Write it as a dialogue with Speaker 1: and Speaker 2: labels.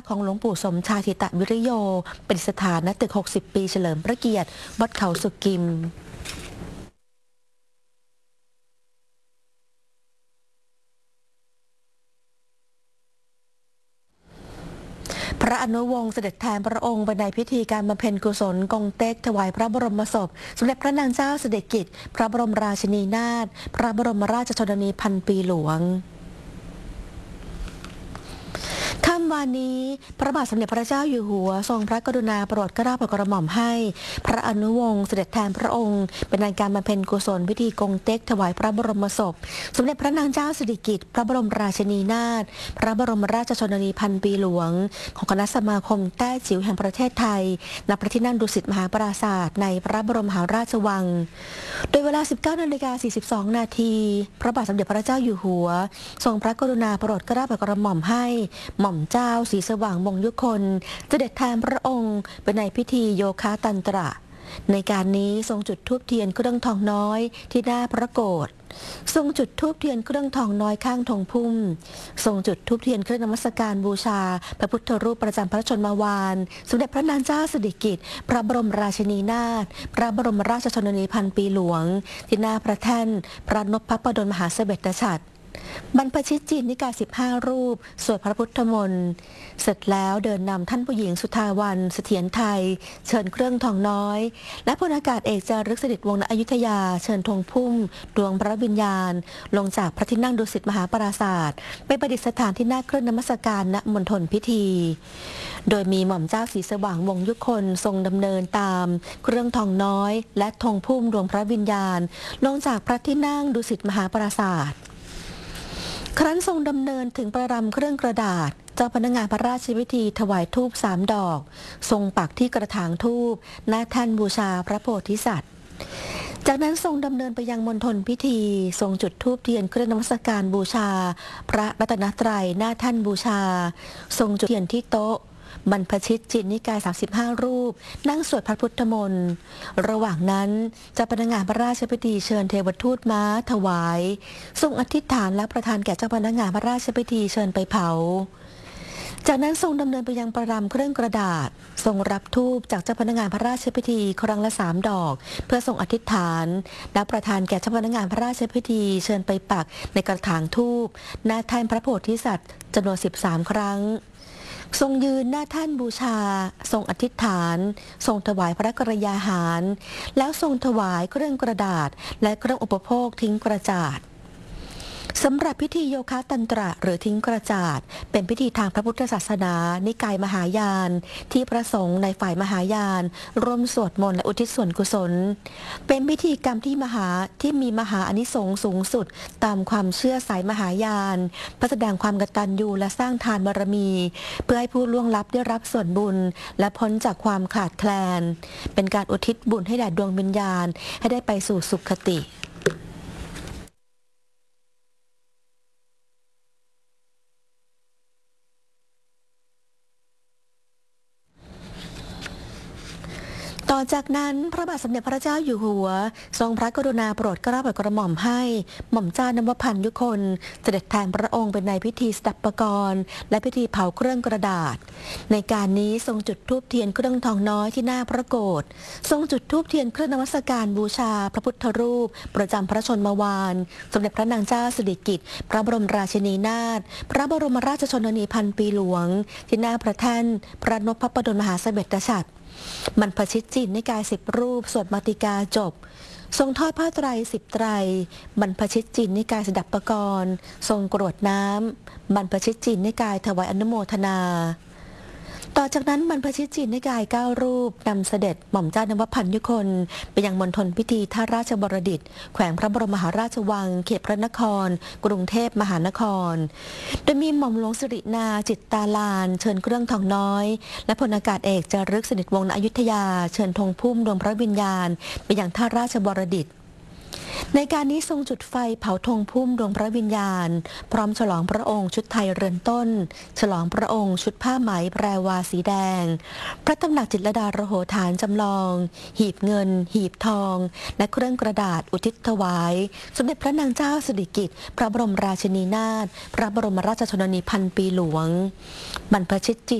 Speaker 1: ของหลวงปู่สมชายธิตวิริโยเป็นสถานณตึก 60 ปีเฉลิมพระเกียรติวัดเขาสุกิมพระอนุวงศ์เสด็จแทนพระองค์ไปในพิธีการบำเพ็ญกุศลกงเต็กถวายพระบรมศพสมเด็จพระนางเจ้าสิริกิติ์พระบรมราชินีนาถพระบรมราชชนนีพันปีหลวงค่ำวันนี้พระบาทสมเด็จพระเจ้าอยู่หัวทรงพระกรุณาโปรดเกล้าโปรดกระหม่อมให้พระอนุวงศ์เสด็จแทนพระองค์เป็นในการบำเพ็ญกุศลพิธีกงเต็กถวายพระบรมศพสมเด็จพระนางเจ้าสิริกิติ์พระบรมราชินีนาถพระบรมราชชนนีพันปีหลวงของคณะสมาคมแต้จิ๋วแห่งประเทศไทยณพระที่นั่งดุสิตมหาปราสาทในพระบรมมหาราชวังโดยเวลา 19:42 นาทีพระบาทสมเด็จพระเจ้าอยู่หัวทรงพระกรุณาโปรดเกล้าโปรดกระหม่อมให้หม่อมเจ้าศรีสว่างมงยุคนเสด็จแทนพระองค์เป็นในพิธีโยคะตันตระในการนี้ทรงจุดธูปเทียนเครื่องทองน้อยที่หน้าพระโกฐทรงจุดธูปเทียนเครื่องทองน้อยข้างธงพุ่มทรงจุดธูปเทียนเครื่องนมัสการบูชาพระพุทธรูปประจำพระชนมวานสมเด็จพระนางเจ้าสิริกิติ์พระบรมราชินีนาถพระบรมราชชนนีพันปีหลวงที่หน้าพระแท่นพระนพพระดลมหาเสด็จฉัตรบรรพชิตจีนนิกาย15 รูปสวดพระพุทธมนต์เสร็จแล้วเดินนำท่านผู้หญิงสุทาวันเสถียรไทยเชิญเครื่องทองน้อยและพลอากาศเอกจารึกสฤษดิ์วงศ์ณอยุธยาเชิญธงพุ่มดวงพระวิญญาณลงจากพระที่นั่งดุสิตมหาปราสาทไปประดิษฐานที่หน้าเครื่องนมัสการณมณฑลพิธีโดยมีหม่อมเจ้าศรีสว่างวงยุคนทรงดำเนินตามเครื่องทองน้อยและธงพุ่มดวงพระวิญญาณลงจากพระที่นั่งดุสิตมหาปราสาทครั้นทรงดำเนินถึงประรำเครื่องกระดาษเจ้าพนักงานพระราชพิธีถวายธูป3 ดอกทรงปักที่กระถางธูปหน้าแท่นบูชาพระโพธิสัตว์จากนั้นทรงดำเนินไปยังมณฑลพิธีทรงจุดธูปเทียนเครื่องนมัสการบูชาพระรัตนตรัยหน้าแท่นบูชาทรงจุดเทียนที่โต๊ะบรรพชิตจีนนิกาย35 รูปนั่งสวดพระพุทธมนต์ระหว่างนั้นเจ้าพนักงานพระราชพิธีเชิญเทวทูตม้าถวายทรงอธิษฐานและประทานแก่เจ้าพนักงานพระราชพิธีเชิญไปเผาจากนั้นทรงดำเนินไปยังประรำเครื่องกระดาษทรงรับธูปจากเจ้าพนักงานพระราชพิธีครั้งละ3 ดอกเพื่อทรงอธิษฐานและประทานแก่เจ้าพนักงานพระราชพิธีเชิญไปปักในกระถางธูปหน้าแท่นพระโพธิสัตว์จำนวน13 ครั้งทรงยืนหน้าแท่นบูชาทรงอธิษฐานทรงถวายพระกรยาหารแล้วทรงถวายเครื่องกระดาษและเครื่องอุปโภคทิ้งกระจาดสำหรับพิธีโยคะตันตระหรือทิ้งกระจาดเป็นพิธีทางพระพุทธศาสนานิกายมหายานที่พระสงฆ์ในฝ่ายมหายานร่วมสวดมนต์และอุทิศส่วนกุศลเป็นพิธีกรรมที่มีมหาอานิสงส์สูงสุดตามความเชื่อสายมหายานเพื่อแสดงความกตัญญูและสร้างทานบารมีเพื่อให้ผู้ล่วงลับได้รับส่วนบุญและพ้นจากความขาดแคลนเป็นการอุทิศบุญให้แด่ดวงวิญญาณให้ได้ไปสู่สุคติต่อจากนั้นพระบาทสมเด็จพระเจ้าอยู่หัวทรงพระกรุณาโปรดเกล้าโปรดกระหม่อมให้หม่อมเจ้านวพันธ์ยุคนเสด็จแทนพระองค์เป็นในพิธีสดับปกรณ์และพิธีเผาเครื่องกระดาษในการนี้ทรงจุดธูปเทียนเครื่องทองน้อยที่หน้าพระโกฐทรงจุดธูปเทียนเครื่องนมัสการบูชาพระพุทธรูปประจำพระชนมวานสมเด็จพระนางเจ้าสิริกิติ์พระบรมราชินีนาถพระบรมราชชนนีพันปีหลวงที่หน้าพระแท่นพระนพพระดลมหาเสด็จฉัตรบรรพชิตจีนนิกาย10 รูปสวดมาติกาจบทรงทอดผ้าไตร10 ไตรบรรพชิตจีนนิกายสดับปกรณ์ทรงกรวดน้ำบรรพชิตจีนนิกายถวายอนุโมทนาต่อจากนั้นบรรพชิตจีนนิกาย9 รูปนำเสด็จหม่อมเจ้านวพันธ์ยุคนไปยังมณฑลพิธีท่าราชบดิตถ์แขวงพระบรมมหาราชวังเขตพระนครกรุงเทพมหานครโดยมีหม่อมหลวงสิรินาจิตตาลานเชิญเครื่องทองน้อยและพลอากาศเอกจารึกสฤษดิ์วงศ์ณอยุธยาเชิญธงพุ่มดวงพระวิญญาณไปยังท่าราชบดิตถ์ในการนี้ทรงจุดไฟเผาธงพุ่มดวงพระวิญญาณพร้อมฉลองพระองค์ชุดไทยเรือนต้นฉลองพระองค์ชุดผ้าไหมแพรวาสีแดงพระตำหนักจิตรลดาระโหฐานจำลองหีบเงินหีบทองและเครื่องกระดาษอุทิศถวายสมเด็จพระนางเจ้าสิริกิติ์พระบรมราชินีนาถพระบรมราชชนนีพันปีหลวงบรรพชิตจีน